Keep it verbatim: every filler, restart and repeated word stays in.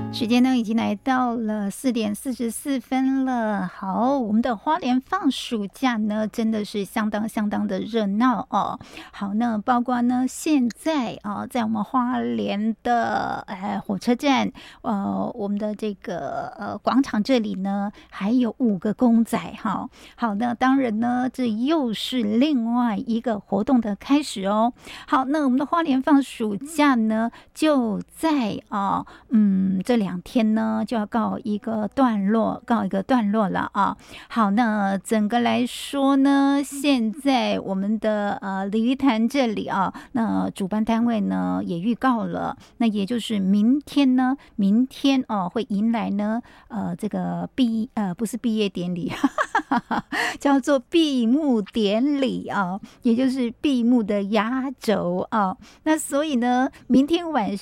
时间呢已经来到了四点四十四分了。好，我们的花莲放暑假呢，真的是相当相当的热闹哦。好，那包括呢，现在啊、呃，在我们花莲的呃火车站，呃，我们的这个呃广场这里呢，还有五个公仔哈。好，那当然呢，这又是另外一个活动的开始哦。好，那我们的花莲放暑假呢，就在啊、呃，嗯，这两天呢就要告一个段落，告一个段落了啊。好，那整个来说呢，现在我们的呃鲤鱼潭这里啊，那主办单位呢也预告了，那也就是明天呢，明天哦、啊、会迎来呢呃这个毕呃不是毕业典礼，叫做闭幕典礼啊，也就是闭幕的压轴啊。那所以呢，明天晚上